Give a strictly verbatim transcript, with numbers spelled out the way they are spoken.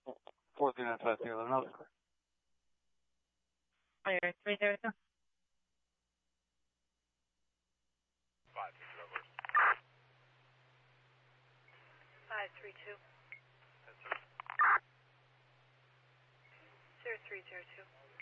four three nine five zero, another. Clear, three zero two. Five, over. Five three two. That's it. Zero three zero two.